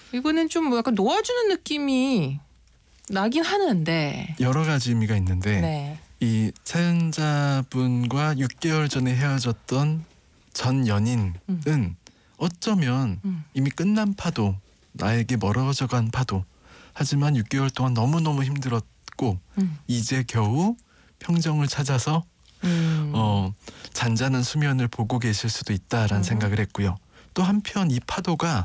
이거는 좀 뭐 약간 놓아주는 느낌이 나긴 하는데 여러 가지 의미가 있는데 네. 이 사연자분과 6개월 전에 헤어졌던 전 연인은 어쩌면 이미 끝난 파도, 나에게 멀어져간 파도. 하지만 6개월 동안 너무너무 힘들었고 이제 겨우 평정을 찾아서 잔잔한 수면을 보고 계실 수도 있다라는 생각을 했고요. 또 한편 이 파도가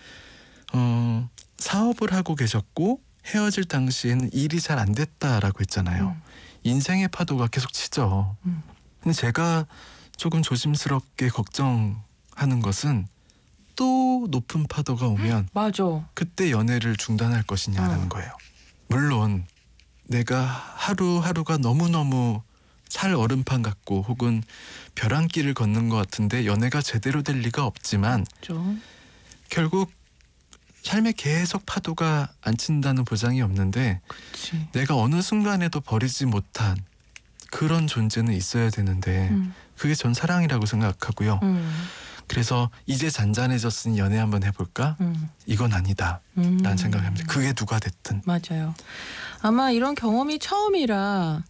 사업을 하고 계셨고 헤어질 당시에는 일이 잘 안 됐다라고 했잖아요. 인생의 파도가 계속 치죠. 근데 제가 조금 조심스럽게 걱정하는 것은 또 높은 파도가 오면 맞아. 그때 연애를 중단할 것이냐라는 거예요. 물론 내가 하루하루가 너무너무 살 얼음판 같고 혹은 벼랑길을 걷는 것 같은데 연애가 제대로 될 리가 없지만 그렇죠. 결국 삶에 계속 파도가 안 친다는 보장이 없는데 그치. 내가 어느 순간에도 버리지 못한 그런 존재는 있어야 되는데 그게 전 사랑이라고 생각하고요. 그래서 이제 잔잔해졌으니 연애 한번 해볼까? 이건 아니다 라는 생각을 합니다. 그게 누가 됐든. 맞아요. 아마 이런 경험이 처음이라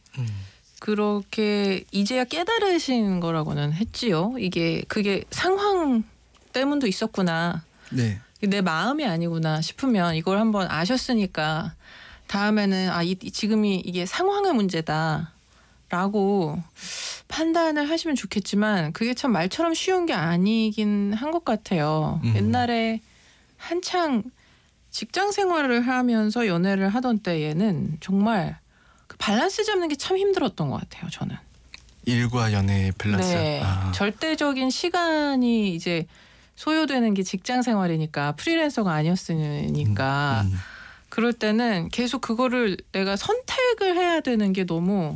그렇게 이제야 깨달으신 거라고는 했지요. 그게 상황 때문도 있었구나. 네. 내 마음이 아니구나 싶으면 이걸 한번 아셨으니까 다음에는 지금이 이게 상황의 문제다라고 판단을 하시면 좋겠지만 그게 참 말처럼 쉬운 게 아니긴 한 것 같아요. 옛날에 한창 직장 생활을 하면서 연애를 하던 때에는 정말 그 밸런스 잡는 게 참 힘들었던 것 같아요. 저는. 일과 연애의 밸런스. 네. 절대적인 시간이 이제 소요되는 게 직장 생활이니까 프리랜서가 아니었으니까 그럴 때는 계속 그거를 내가 선택을 해야 되는 게 너무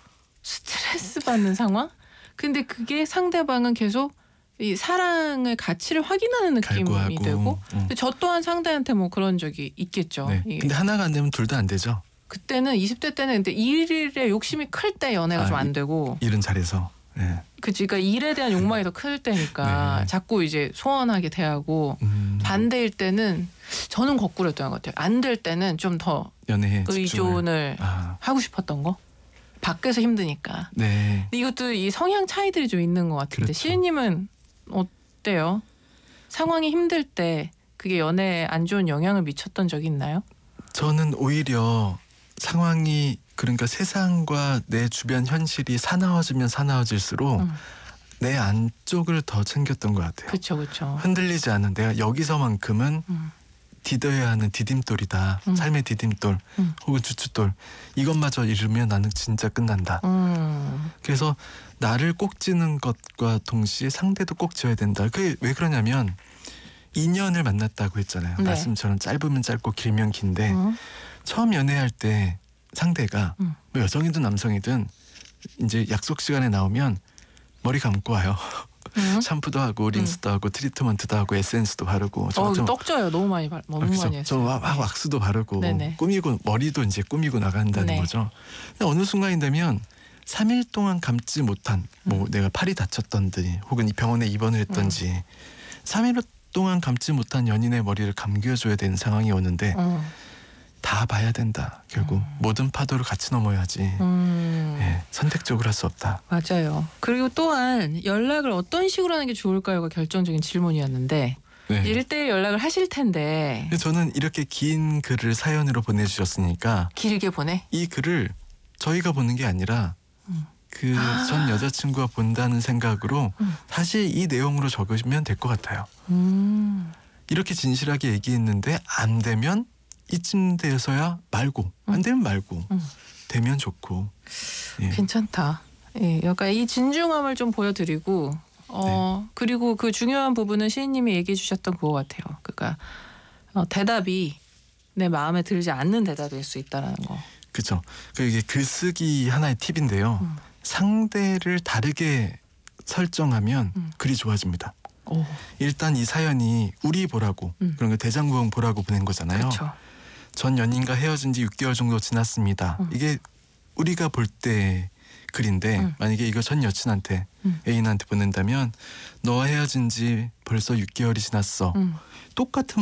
스트레스 받는 상황? 근데 그게 상대방은 계속 이 사랑의 가치를 확인하는 느낌이 갈구하고, 되고 근데 저 또한 상대한테 뭐 그런 적이 있겠죠. 네. 근데 하나가 안 되면 둘 다 안 되죠. 그때는 20대 때는 근데 일에 욕심이 클 때 연애가 좀 안 되고 일은 잘해서. 네. 그치, 그러니까 일에 대한 욕망이 더 클 때니까 네. 자꾸 이제 소원하게 대하고 반대일 때는 저는 거꾸로였던 것 같아요. 안 될 때는 좀 더 연애에 의존을 하고 싶었던 거. 밖에서 힘드니까. 네. 근데 이것도 이 성향 차이들이 좀 있는 것 같은데 그렇죠. 시인님은 어때요? 상황이 힘들 때 그게 연애에 안 좋은 영향을 미쳤던 적이 있나요? 저는 오히려 상황이 그러니까 세상과 내 주변 현실이 사나워지면 사나워질수록 내 안쪽을 더 챙겼던 것 같아요. 그렇죠. 흔들리지 않은 내가 여기서만큼은 디뎌야 하는 디딤돌이다. 삶의 디딤돌 혹은 주춧돌. 이것마저 잃으면 나는 진짜 끝난다. 그래서 나를 꼭 찌는 것과 동시에 상대도 꼭 져야 된다. 그게 왜 그러냐면 인연을 만났다고 했잖아요. 네. 말씀처럼 짧으면 짧고 길면 긴데 처음 연애할 때 상대가 뭐 여성이든 남성이든 이제 약속 시간에 나오면 머리 감고 와요. 샴푸도 하고 린스도 하고 트리트먼트도 하고 에센스도 바르고 떡져요. 너무 많이 많이 했어요. 저 왁스도 바르고 네네. 꾸미고 머리도 이제 꾸미고 나간다는 거죠. 근데 어느 순간이 되면 3일 동안 감지 못한 뭐 내가 팔이 다쳤던지 혹은 이 병원에 입원을 했던지 3일 동안 감지 못한 연인의 머리를 감겨줘야 되는 상황이 오는데 다 봐야 된다. 결국 모든 파도를 같이 넘어야지. 예, 선택적으로 할 수 없다. 맞아요. 그리고 또한 연락을 어떤 식으로 하는 게 좋을까요가 결정적인 질문이었는데 네. 1대1 연락을 하실 텐데 저는 이렇게 긴 글을 사연으로 보내주셨으니까 길게 보내? 이 글을 저희가 보는 게 아니라 그 전 여자친구가 본다는 생각으로 다시 이 내용으로 적으시면 될 것 같아요. 이렇게 진실하게 얘기했는데 안 되면 이쯤 돼서야 말고 안 되면 말고 되면 좋고. 예. 괜찮다. 예, 약간 이 진중함을 좀 보여드리고 그리고 그 중요한 부분은 시인님이 얘기해 주셨던 그거 같아요. 그러니까 대답이 내 마음에 들지 않는 대답일 수 있다는 거. 그렇죠. 이게 글쓰기 하나의 팁인데요. 상대를 다르게 설정하면 글이 좋아집니다. 일단 이 사연이 우리 보라고 그런 거 대장부흥 보라고 보낸 거잖아요. 그쵸. 전 연인과 헤어진 지 6개월 정도 지났습니다. 이게 우리가 볼 때 글인데 만약에 이거 전 여친한테 애인한테 보낸다면 너와 헤어진 지 벌써 6개월이 지났어. 똑같은